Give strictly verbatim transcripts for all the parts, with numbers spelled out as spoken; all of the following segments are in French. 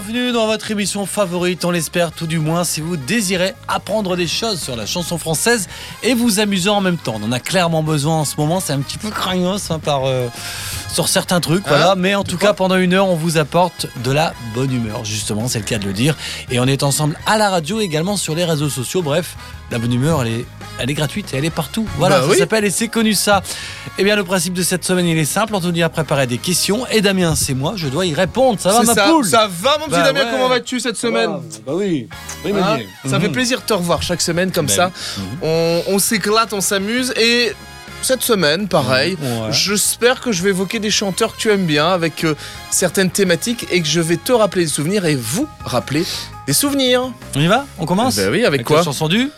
Bienvenue dans votre émission favorite, on l'espère tout du moins, si vous désirez apprendre des choses sur la chanson française et vous amuser en même temps. On en a clairement besoin en ce moment, c'est un petit peu craignos hein, par, euh, sur certains trucs, hein, voilà. Mais en tout cas, pendant une heure, on vous apporte de la bonne humeur, justement, c'est le cas de le dire. Et on est ensemble à la radio, également sur les réseaux sociaux, bref, la bonne humeur, elle est, elle est gratuite et elle est partout. Voilà, bah ça oui. s'appelle Et c'est connu ça. Eh bien, le principe de cette semaine, il est simple. Anthony a préparé des questions et Damien, c'est moi, je dois y répondre. Ça va, c'est ma ça, poule? Ça va, mon petit bah Damien, ouais. comment vas-tu cette semaine? Bah, bah oui, oui hein mais... Ça mmh. fait plaisir de te revoir chaque semaine comme bah, ça. Mmh. On, on s'éclate, on s'amuse et... Cette semaine, pareil, ouais. j'espère que je vais évoquer des chanteurs que tu aimes bien avec euh, certaines thématiques et que je vais te rappeler des souvenirs et vous rappeler des souvenirs. On y va? On commence? Ben oui, avec, avec quoi? La chanson du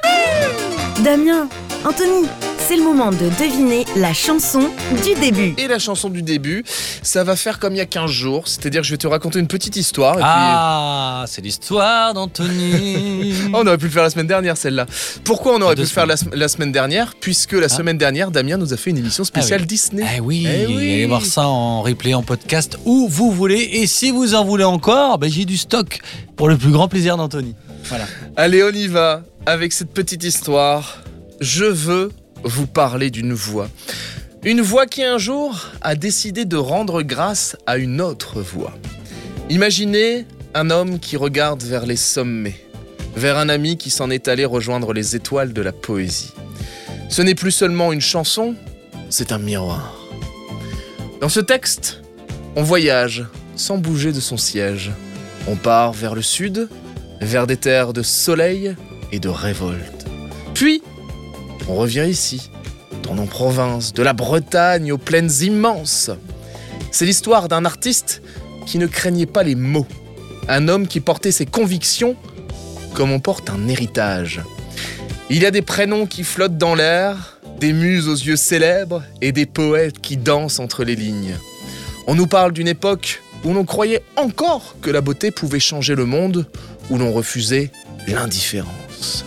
début. Damien, Anthony, c'est le moment de deviner la chanson du début. Et la chanson du début, ça va faire comme il y a quinze jours, c'est-à-dire que je vais te raconter une petite histoire. Et ah, puis... c'est l'histoire d'Anthony. Oh, on aurait pu le faire la semaine dernière, celle-là. Pourquoi on aurait pu le faire la, la semaine dernière? Puisque la ah. semaine dernière, Damien nous a fait une émission spéciale ah oui. Disney. Eh oui, eh oui, allez voir ça en replay, en podcast, où vous voulez. Et si vous en voulez encore, ben j'ai du stock pour le plus grand plaisir d'Anthony. Voilà. Allez, on y va avec cette petite histoire. Je veux vous parler d'une voix. Une voix qui un jour a décidé de rendre grâce à une autre voix. Imaginez un homme qui regarde vers les sommets, vers un ami qui s'en est allé rejoindre les étoiles de la poésie. Ce n'est plus seulement une chanson, c'est un miroir. Dans ce texte, on voyage sans bouger de son siège. On part vers le sud, vers des terres de soleil et de révolte. Puis, on revient ici, dans nos provinces, de la Bretagne aux plaines immenses. C'est l'histoire d'un artiste qui ne craignait pas les mots. Un homme qui portait ses convictions comme on porte un héritage. Il y a des prénoms qui flottent dans l'air, des muses aux yeux célèbres et des poètes qui dansent entre les lignes. On nous parle d'une époque où l'on croyait encore que la beauté pouvait changer le monde, où l'on refusait l'indifférence.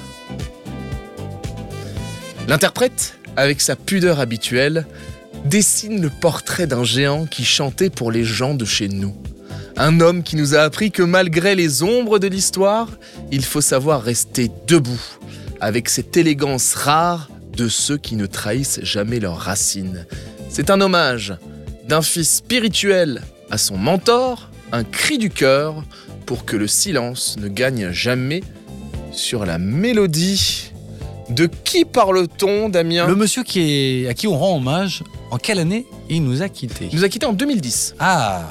L'interprète, avec sa pudeur habituelle, dessine le portrait d'un géant qui chantait pour les gens de chez nous. Un homme qui nous a appris que malgré les ombres de l'histoire, il faut savoir rester debout, avec cette élégance rare de ceux qui ne trahissent jamais leurs racines. C'est un hommage d'un fils spirituel à son mentor, un cri du cœur pour que le silence ne gagne jamais sur la mélodie. De qui parle-t-on, Damien? Le monsieur qui est, à qui on rend hommage, en quelle année il nous a quittés? Il nous a quittés en deux mille dix. Ah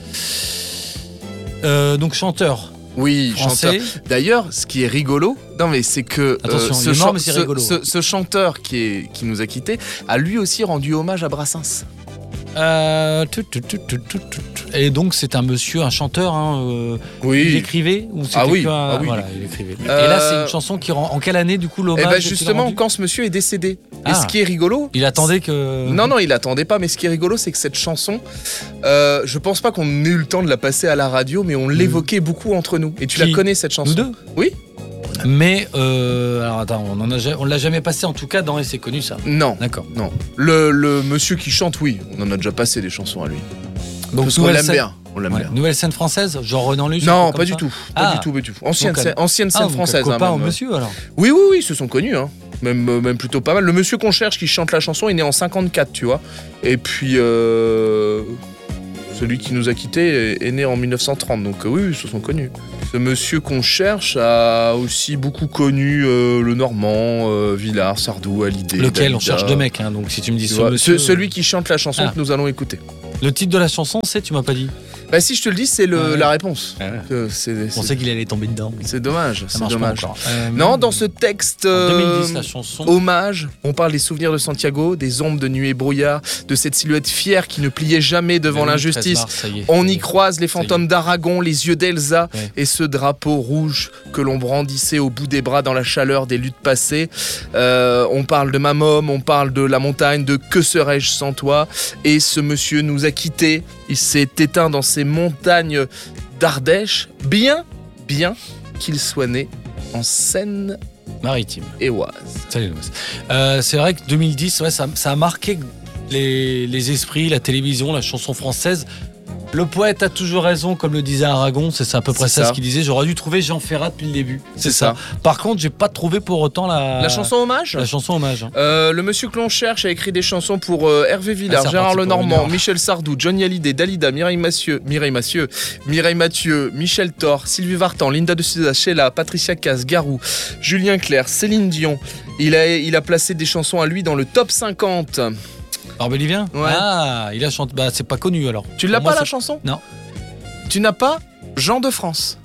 euh, Donc chanteur. Oui, français. Chanteur. D'ailleurs, ce qui est rigolo, non mais c'est que Attention, euh, ce, il est mort, chan- mais c'est ce, rigolo. ce, ce chanteur qui, est, qui nous a quittés a lui aussi rendu hommage à Brassens. Euh, tout, tout, tout, tout, tout, tout. Et donc c'est un monsieur, un chanteur. Hein, euh, oui. Il écrivait ou ah oui. Un... ah oui. Voilà, il écrivait. Euh... Et là, c'est une chanson qui rend. En quelle année du coup l'hommage? Eh ben justement, quand ce monsieur est décédé. Ah. Et ce qui est rigolo. Il attendait que. Non, non, il attendait pas. Mais ce qui est rigolo, c'est que cette chanson, euh, je pense pas qu'on ait eu le temps de la passer à la radio, mais on mmh. l'évoquait beaucoup entre nous. Et tu qui? La connais cette chanson? Nous deux? Oui. Mais euh, alors attends, on en a, on l'a jamais passé en tout cas dans Et c'est connu ça. Non. D'accord. Non. Le, le monsieur qui chante, oui, on en a déjà passé des chansons à lui. Donc parce qu'on l'aime scène... bien. On l'aime ouais. bien. Nouvelle scène française, genre Renan Luce? Non, pas du, tout, pas ah. du tout. Pas du tout. Ancienne donc, scène, ancienne scène ah, française. Copain hein, au même. monsieur alors? Oui, oui, oui, ils se sont connus. Hein. Même, même plutôt pas mal. Le monsieur qu'on cherche qui chante la chanson est né en cinquante-quatre, tu vois. Et puis, euh, celui qui nous a quittés est, est né en mille neuf cent trente. Donc, euh, oui, ils se sont connus. Ce monsieur qu'on cherche a aussi beaucoup connu euh, le Normand, euh, Villard, Sardou, Hallyday. Lequel? Dalida. On cherche deux mecs, hein, donc si tu me dis tu ce vois, monsieur. Ce, celui qui chante la chanson ah. que nous allons écouter. Le titre de la chanson, c'est, tu m'as pas dit? Bah si je te le dis, c'est le, ouais. la réponse. Ouais. Que c'est, On sait qu'il allait tomber dedans. C'est dommage, ça c'est dommage. Euh, non, dans ce texte euh, deux mille dix, la chanson. Hommage, on parle des souvenirs de Santiago, des ombres de nuit et brouillard, de cette silhouette fière qui ne pliait jamais devant l'injustice. Mars, y est, on y est. croise les fantômes d'Aragon, les yeux d'Elsa ouais. et ce drapeau rouge que l'on brandissait au bout des bras dans la chaleur des luttes passées. Euh, on parle de ma môme, on parle de la montagne, de que serais-je sans toi. Et ce monsieur nous a quittés. Il s'est éteint dans ces montagnes d'Ardèche, bien, bien qu'il soit né en Seine-Maritime et Oise. Salut, euh, c'est vrai que deux mille dix, ouais, ça, ça a marqué les, les esprits, la télévision, la chanson française. Le poète a toujours raison, comme le disait Aragon, c'est ça, à peu près ça, ça ce qu'il disait. J'aurais dû trouver Jean Ferrat depuis le début. C'est ça. ça. Par contre, j'ai pas trouvé pour autant la. La chanson hommage La chanson hommage. hein. Euh, le monsieur que l'on cherche a écrit des chansons pour euh, Hervé Villard, Ah, c'est Gérard reparti pour une Lenormand, heure. Michel Sardou, Johnny Hallyday, Dalida, Mireille Mathieu, Mireille Mathieu, Mireille Mathieu, Michel Thor, Sylvie Vartan, Linda de Souza, Sheila, Patricia Cass, Garou, Julien Clerc, Céline Dion. Il a, il a placé des chansons à lui dans le top cinquante. Barbelivien Ouais. Ah, il a chanté. Bah, c'est pas connu alors. Tu Pour l'as moi, pas la c'est- chanson? Non. Tu n'as pas Jean de France?